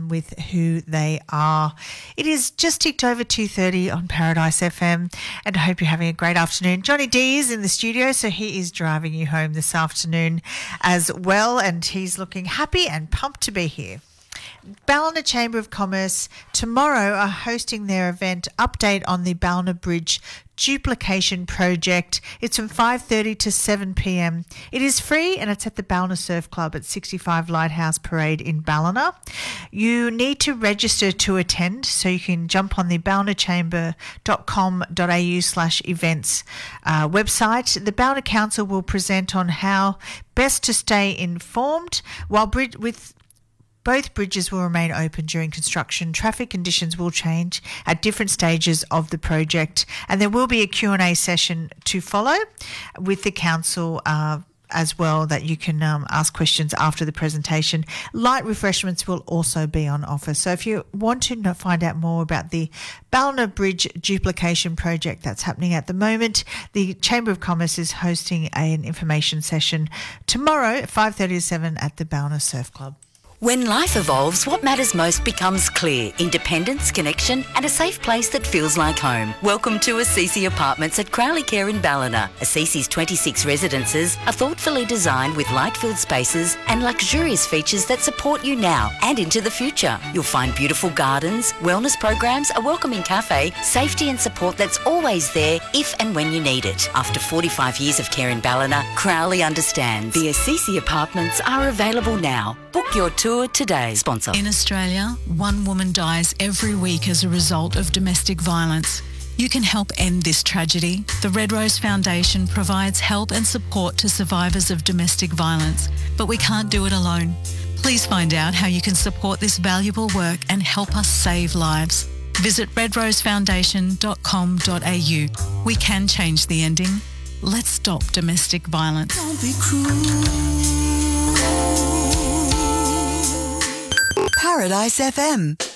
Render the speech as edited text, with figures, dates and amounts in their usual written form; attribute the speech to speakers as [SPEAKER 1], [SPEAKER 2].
[SPEAKER 1] on with who they are. It is just ticked over 2:30 on Paradise FM, and I hope you're having a great afternoon. Johnny D is in the studio, so he is driving you home this afternoon as well, and he's looking happy and pumped to be here. Ballina Chamber of Commerce tomorrow are hosting their event Update on the Ballina Bridge Duplication Project. It's from 5:30 to 7 p.m. It is free and it's at the Ballina Surf Club at 65 Lighthouse Parade in Ballina. You need to register to attend, so you can jump on the ballinachamber.com.au/events website. The Ballina Council will present on how best to stay informed while both bridges will remain open during construction. Traffic conditions will change at different stages of the project, and there will be a Q&A session to follow with the council as well, that you can ask questions after the presentation. Light refreshments will also be on offer. So if you want to find out more about the Ballina Bridge Duplication Project that's happening at the moment, the Chamber of Commerce is hosting an information session tomorrow at 5:30 to 7 at the Ballina Surf Club.
[SPEAKER 2] When life evolves, what matters most becomes clear. Independence, connection and a safe place that feels like home. Welcome to Assisi Apartments at Crowley Care in Ballina. Assisi's 26 residences are thoughtfully designed with light-filled spaces and luxurious features that support you now and into the future. You'll find beautiful gardens, wellness programs, a welcoming cafe, safety and support that's always there if and when you need it. After 45 years of care in Ballina, Crowley understands. The Assisi Apartments are available now. Book your tour today. Sponsor.
[SPEAKER 3] In Australia, one woman dies every week as a result of domestic violence. You can help end this tragedy. The Red Rose Foundation provides help and support to survivors of domestic violence, but we can't do it alone. Please find out how you can support this valuable work and help us save lives. Visit redrosefoundation.com.au. We can change the ending. Let's stop domestic violence.
[SPEAKER 4] Don't be cruel. Paradise FM.